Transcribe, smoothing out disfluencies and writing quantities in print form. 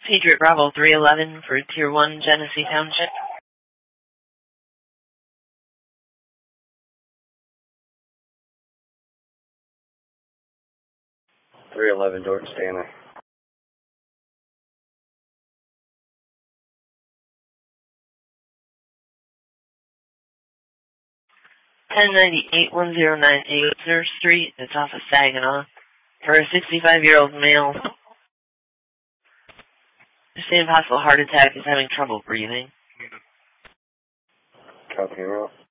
Patriot Bravo 311 for Tier 1 Genesee Township. 311, Dorton Stanley. $1098-1098 Sir Street. It's off of Saginaw. For a 65-year-old male. Sustained possible heart attack, is having trouble breathing. Copy, route.